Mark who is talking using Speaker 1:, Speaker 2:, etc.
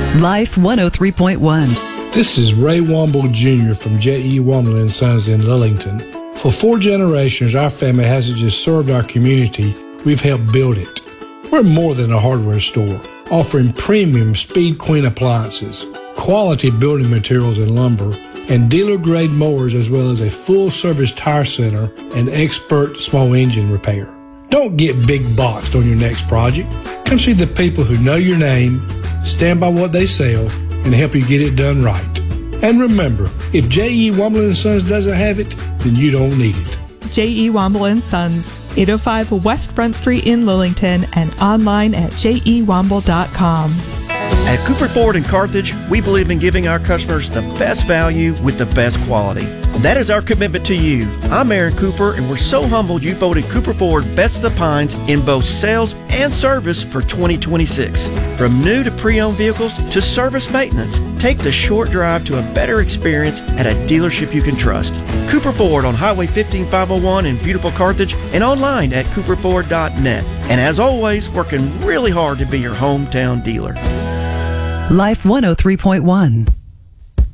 Speaker 1: Life 103.1.
Speaker 2: This is Ray Womble Jr. from J.E. Womble & Sons in Lillington. For 4 generations, our family hasn't just served our community, we've helped build it. We're more than a hardware store, offering premium Speed Queen appliances, quality building materials and lumber, and dealer-grade mowers, as well as a full-service tire center and expert small engine repair. Don't get big boxed on your next project. Come see the people who know your name, stand by what they sell, and help you get it done right. And remember, if J.E. Womble & Sons doesn't have it, then you don't need it.
Speaker 3: J.E. Womble & Sons, 805 West Front Street in Lillington, and online at jewomble.com.
Speaker 4: At Cooper Ford in Carthage, we believe in giving our customers the best value with the best quality. That is our commitment to you. I'm Aaron Cooper, and we're so humbled you voted Cooper Ford Best of the Pines in both sales and service for 2026. From new to pre-owned vehicles to service maintenance, take the short drive to a better experience at a dealership you can trust. Cooper Ford on Highway 15501 in beautiful Carthage and online at cooperford.net. And as always, working really hard to be your hometown dealer.
Speaker 1: Life 103.1.